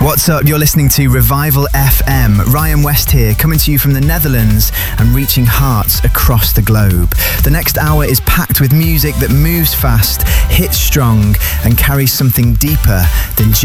What's up? You're listening to Revival FM. Ryan West here, coming to you from the Netherlands and reaching hearts across the globe. The next hour is packed with music that moves fast, hits strong, and carries something deeper than